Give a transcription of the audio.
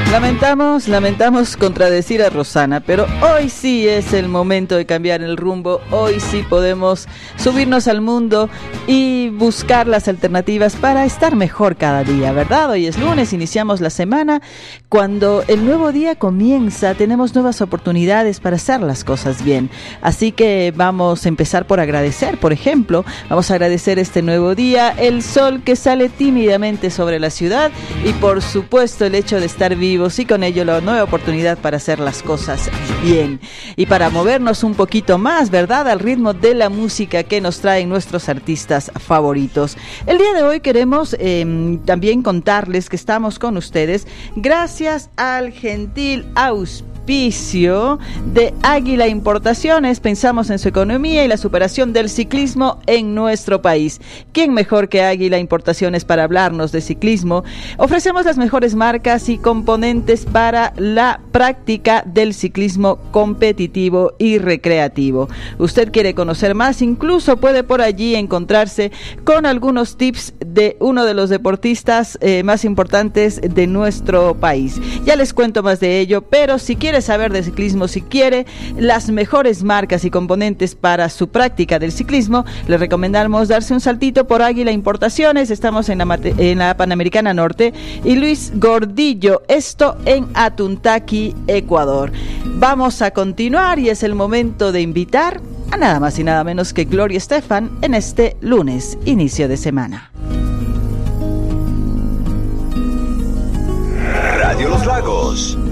Lamentamos contradecir a Rosana, pero hoy sí es el momento de cambiar el rumbo. Hoy sí podemos subirnos al mundo y buscar las alternativas para estar mejor cada día, ¿verdad? Hoy es lunes, iniciamos la semana. Cuando el nuevo día comienza, tenemos nuevas oportunidades para hacer las cosas bien. Así que vamos a empezar por agradecer, por ejemplo, vamos a agradecer este nuevo día, el sol que sale tímidamente sobre la ciudad y por supuesto el hecho de estar vivos y con ello la nueva oportunidad para hacer las cosas bien y para movernos un poquito más, ¿verdad? Al ritmo de la música que nos traen nuestros artistas favoritos. El día de hoy queremos también contarles que estamos con ustedes gracias al gentil auspicio de Águila Importaciones. Pensamos en su economía y la superación del ciclismo en nuestro país. ¿Quién mejor que Águila Importaciones para hablarnos de ciclismo? Ofrecemos las mejores marcas y componentes para la práctica del ciclismo competitivo y recreativo. Usted quiere conocer más, incluso puede por allí encontrarse con algunos tips de uno de los deportistas más importantes de nuestro país. Ya les cuento más de ello, pero si quiere saber de ciclismo, si quiere las mejores marcas y componentes para su práctica del ciclismo, le recomendamos darse un saltito por Águila Importaciones. Estamos en la Panamericana Norte y Luis Gordillo, esto en Atuntaqui, Ecuador. Vamos a continuar y es el momento de invitar a nada más y nada menos que Gloria Estefan en este lunes, inicio de semana. Radio Los Lagos.